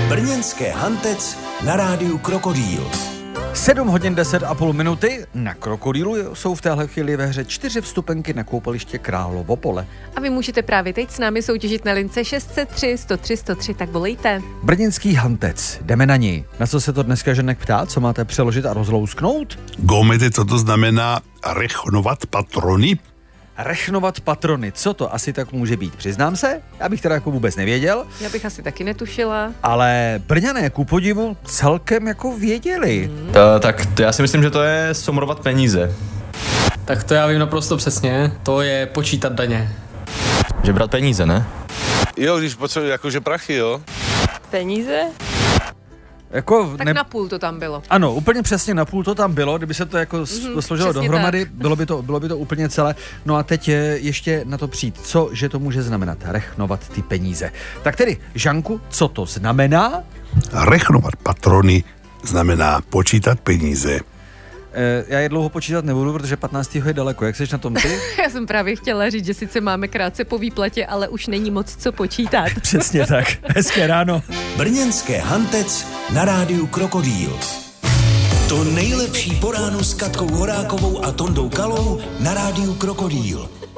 Brněnské Hantec na rádiu Krokodýl. 7 hodin 10,5 minuty. Na Krokodýlu jsou v téhle chvíli ve hře 4 vstupenky na koupaliště Královo pole. A vy můžete právě teď s námi soutěžit na lince 603 103 103, tak volejte. Brněnský Hantec, jdeme na ní. Na co se to dneska ženek ptá? Co máte přeložit a rozlousknout? Gomete, co to znamená rechnovat patrony? Rechnovat patrony, co to asi tak může být? Přiznám se, já bych teda jako vůbec nevěděl. Já bych asi taky netušila. Ale Brňané ku podivu celkem jako věděli. Já si myslím, že to je somrovat peníze. Tak to já vím naprosto přesně, to je počítat daně. Že brát peníze, ne? Jo, když potřebuji jakože prachy, jo. Peníze? Jako Tak na půl to tam bylo. Ano, úplně přesně na půl to tam bylo, kdyby se to jako složilo dohromady, bylo by to úplně celé. No a teď ještě na to přijít, co, že to může znamenat, rechnovat ty peníze. Tak tedy, Žanku, co to znamená? Rechnovat patrony znamená počítat peníze. Já je dlouho počítat nebudu, protože 15. je daleko. Jak seš na tom ty? Já jsem právě chtěla říct, že sice máme krátce po výplatě, ale už není moc co počítat. Přesně tak. Hezké ráno. Brněnské Hantec na rádiu Krokodýl. To nejlepší po ránu s Katkou Horákovou a Tondou Kalou na rádiu Krokodýl.